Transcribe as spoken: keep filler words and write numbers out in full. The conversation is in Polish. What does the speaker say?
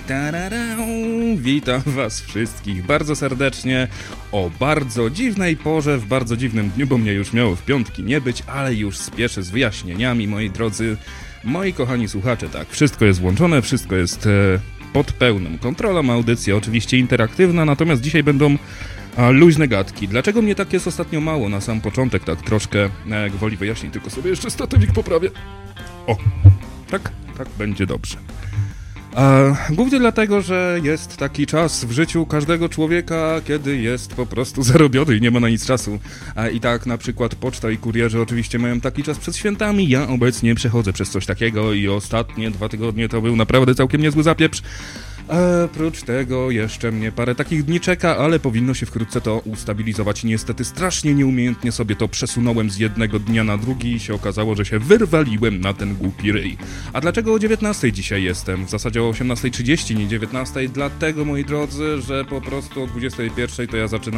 Tararau. Witam was wszystkich bardzo serdecznie o bardzo dziwnej porze, w bardzo dziwnym dniu, bo mnie już miało w piątki nie być, ale już spieszę z wyjaśnieniami, moi drodzy, moi kochani słuchacze. Tak, wszystko jest włączone, wszystko jest e, pod pełną kontrolą, audycja oczywiście interaktywna, natomiast dzisiaj będą a, luźne gadki. Dlaczego mnie tak jest ostatnio mało na sam początek, tak troszkę e, gwoli wyjaśnić, tylko sobie jeszcze statywik poprawię. O, tak, tak będzie dobrze. A, głównie dlatego, że jest taki czas w życiu każdego człowieka, kiedy jest po prostu zarobiony i nie ma na nic czasu. A, I tak na przykład poczta i kurierzy oczywiście mają taki czas przed świętami. Ja obecnie przechodzę przez coś takiego i ostatnie dwa tygodnie to był naprawdę całkiem niezły zapieprz. A oprócz tego jeszcze mnie parę takich dni czeka, ale powinno się wkrótce to ustabilizować. Niestety strasznie nieumiejętnie sobie to przesunąłem z jednego dnia na drugi i się okazało, że się wyrwaliłem na ten głupi ryj. A dlaczego o dziewiętnastej dzisiaj jestem? W zasadzie o osiemnastej trzydzieści, nie dziewiętnastej. Dlatego, moi drodzy, że po prostu o dwudziestej pierwszej to ja zaczynam